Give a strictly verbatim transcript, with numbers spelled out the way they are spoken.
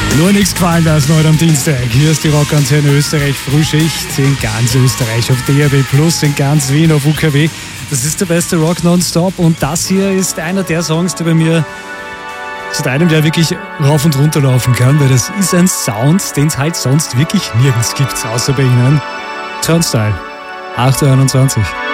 Nur nichts gefallen lassen heute am Dienstag. Hier ist die Rockantenne Österreich Frühschicht in ganz Österreich auf D A B plus, in ganz Wien auf U K W. Das ist der beste Rock nonstop und das hier ist einer der Songs, der bei mir zu einem, der wirklich rauf und runter laufen kann, weil das ist ein Sound, den es halt sonst wirklich nirgends gibt, außer bei Ihnen. Turnstile, acht Uhr einundzwanzig.